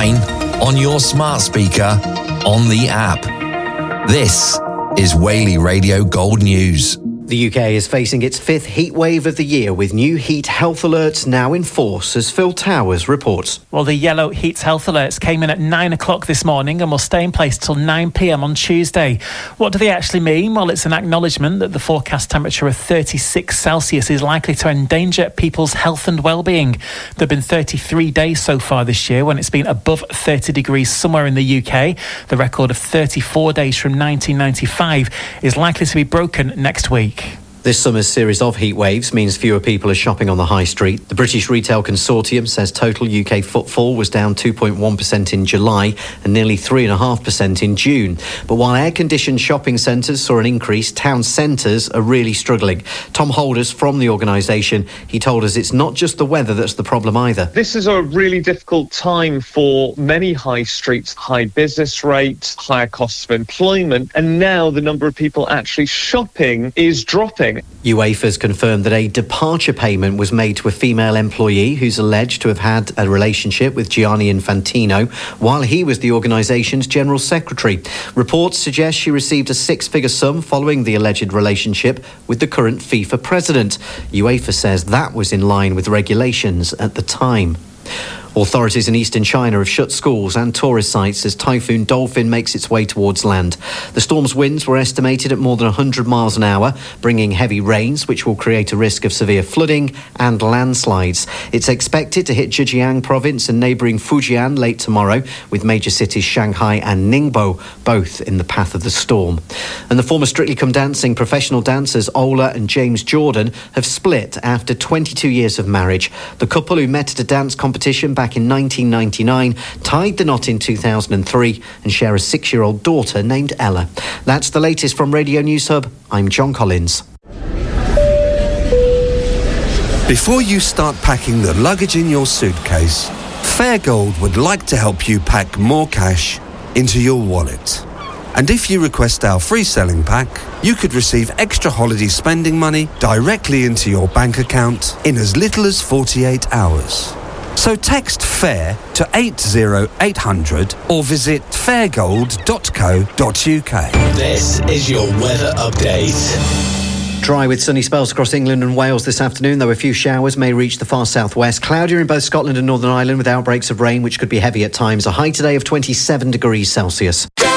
online, on your smart speaker, on the app. This is Whaley Radio Gold News. The UK is facing its fifth heat wave of the year with new heat health alerts now in force, as Phil Towers reports. Well, the yellow heat health alerts came in at 9 o'clock this morning and will stay in place till 9 p.m. on Tuesday. What do they actually mean? Well, it's an acknowledgement that the forecast temperature of 36 Celsius is likely to endanger people's health and well-being. There have been 33 days so far this year when it's been above 30 degrees somewhere in the UK. The record of 34 days from 1995 is likely to be broken next week. This summer's series of heat waves means fewer people are shopping on the high street. The British Retail Consortium says total UK footfall was down 2.1% in July and nearly 3.5% in June. But while air-conditioned shopping centres saw an increase, town centres are really struggling. Tom Holders from the organisation, he told us it's not just the weather that's the problem either. This is a really difficult time for many high streets, high business rates, higher costs of employment, and now the number of people actually shopping is dropping. UEFA's confirmed that a departure payment was made to a female employee who's alleged to have had a relationship with Gianni Infantino while he was the organisation's General Secretary. Reports suggest she received a six-figure sum following the alleged relationship with the current FIFA president. UEFA says that was in line with regulations at the time. Authorities in eastern China have shut schools and tourist sites as Typhoon Dolphin makes its way towards land. The storm's winds were estimated at more than 100 miles an hour, bringing heavy rains, which will create a risk of severe flooding and landslides. It's expected to hit Zhejiang province and neighbouring Fujian late tomorrow, with major cities Shanghai and Ningbo both in the path of the storm. And the former Strictly Come Dancing professional dancers Ola and James Jordan have split after 22 years of marriage. The couple, who met at a dance competition back in 1999, tied the knot in 2003 and share a 6-year-old daughter named Ella. That's the latest from Radio News Hub. I'm John Collins. Before you start packing the luggage in your suitcase, Fairgold would like to help you pack more cash into your wallet. And if you request our free selling pack, you could receive extra holiday spending money directly into your bank account in as little as 48 hours. So text FAIR to 80800 or visit fairgold.co.uk. This is your weather update. Dry with sunny spells across England and Wales this afternoon, though a few showers may reach the far southwest. Cloudier in both Scotland and Northern Ireland with outbreaks of rain, which could be heavy at times. A high today of 27 degrees Celsius.